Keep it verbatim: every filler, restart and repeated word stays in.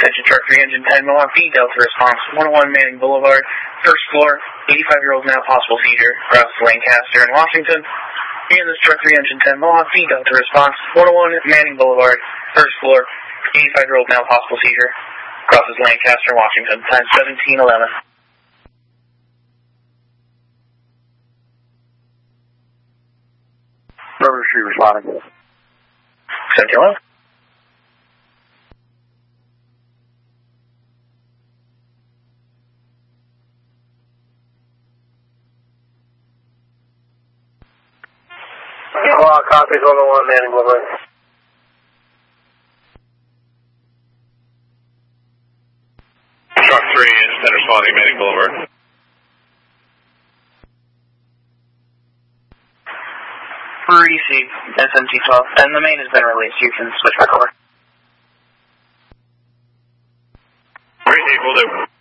Attention Truck three, Engine ten, Mohawk V, Delta response, one oh one Manning Boulevard, first floor, eighty-five-year-old now possible seizure, across Lancaster and Washington. Again, this Truck three, Engine ten, Mohawk V, Delta response, one oh one Manning Boulevard, first floor, eighty-five-year-old now possible seizure, crosses Lancaster and Washington, time seventeen eleven. River Street responding. seventeen eleven. Uh, copies one oh one Manning Boulevard. Truck three, Engine ten responding, Manning Boulevard. Receive, S M T twelve, and the main has been released. You can switch back over. Great, will do.